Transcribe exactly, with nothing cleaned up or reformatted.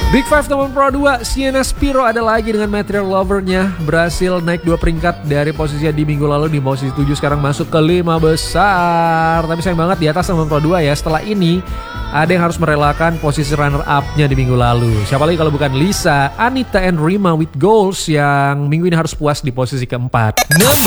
Big Five nomor dua, Sienna Spiro ada lagi dengan Material Lover-nya. Berhasil naik dua peringkat dari posisi di minggu lalu di posisi tujuh, sekarang masuk ke lima besar. Tapi sayang banget di atas nomor dua ya. Setelah ini ada yang harus merelakan posisi runner up-nya di minggu lalu. Siapa lagi kalau bukan Lisa, Anita and Rima with Goals yang minggu ini harus puas di posisi keempat. Number